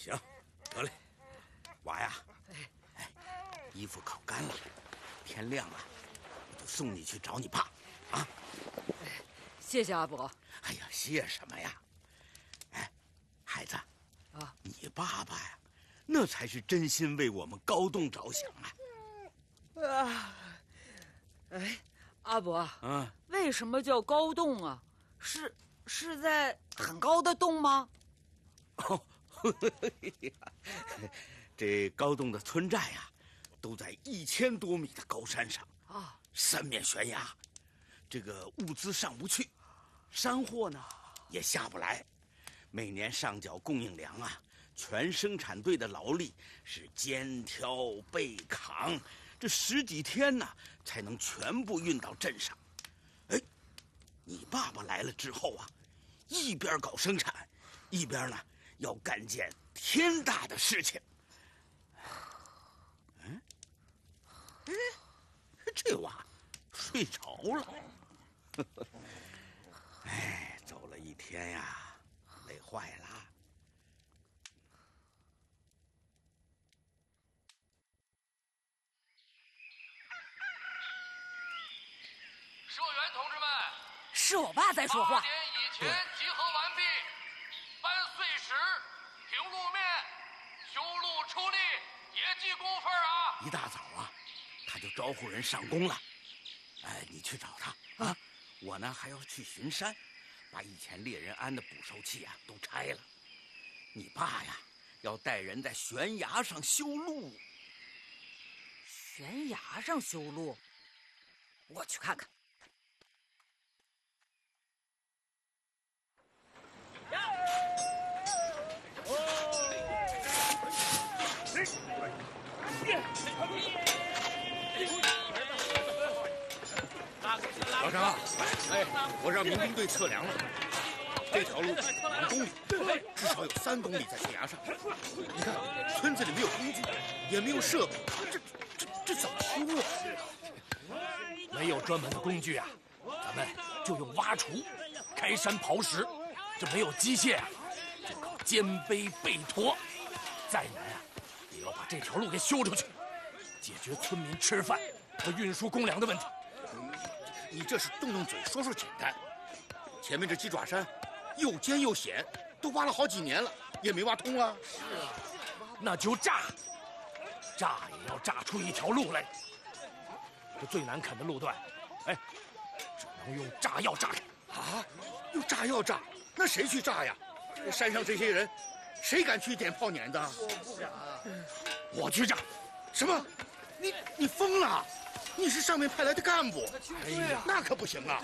行，得嘞，娃呀，哎，衣服烤干了，天亮了，我就送你去找你爸，啊。 谢谢阿伯。 哎呀，谢什么呀？哎，孩子， 啊， 你爸爸呀，那才是真心为我们高栋着想啊。 哎，阿伯，为什么叫高洞啊？是在很高的洞吗？ 哦，这高栋的村寨呀，都在1000多米的高山上啊，三面悬崖，这个物资上不去，山货呢也下不来，每年上缴供应粮啊，全生产队的劳力是肩挑背扛，这10几天呢才能全部运到镇上。哎，你爸爸来了之后啊，一边搞生产，一边呢要干件天大的事情。这娃睡着了。哎，走了一天呀，累坏了。 社员同志们， 是我爸在说话。 8点以前集合完毕，搬碎石、平路面、修路出力，也记工分啊！ 一大早啊，他就招呼人上工了。哎，你去找他啊！我呢还要去巡山，把以前猎人安的捕兽器啊都拆了。你爸呀，要带人在悬崖上修路。 悬崖上修路，我去看看。 老张啊，哎，我让民兵队测量了，这条路2公里，至少有3公里在悬崖上。你看，村子里没有工具，也没有设备，这怎么修啊？ 没有专门的工具啊，咱们就用挖锄、开山刨石。这没有机械啊，就靠肩背背驮。再难啊，也要把这条路给修出去，解决村民吃饭和运输公粮的问题。 你这是动嘴说简单，前面这鸡爪山又尖又险，都挖了好几年了，也没挖通啊。 是啊，那就炸也要炸出一条路来。这最难啃的路段，哎，只能用炸药炸开。 啊，用炸药炸？那谁去炸呀？山上这些人，谁敢去点炮碾子？ 我去炸。 什么？你疯了？你是上面派来的干部？ 哎呀， 那可不行啊！